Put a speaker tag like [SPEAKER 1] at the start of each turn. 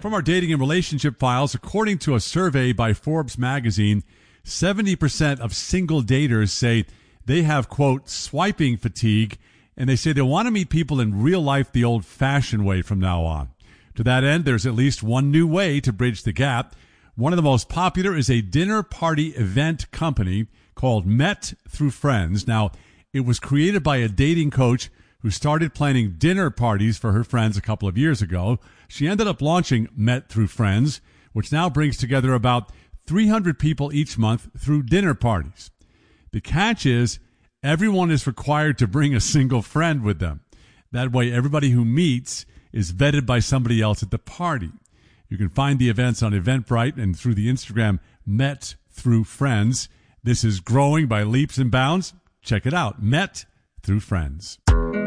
[SPEAKER 1] From our dating and relationship files, according to a survey by Forbes magazine, 70% of single daters say they have, quote, swiping fatigue, and they say they want to meet people in real life the old-fashioned way from now on. To that end, there's at least one new way to bridge the gap. One of the most popular is a dinner party event company called Met Through Friends. Now, it was created by a dating coach who started planning dinner parties for her friends a couple of years ago. She ended up launching Met Through Friends, which now brings together about 300 people each month through dinner parties. The catch is everyone is required to bring a single friend with them. That way, everybody who meets is vetted by somebody else at the party. You can find the events on Eventbrite and through the Instagram Met Through Friends. This is growing by leaps and bounds. Check it out, Met Through Friends.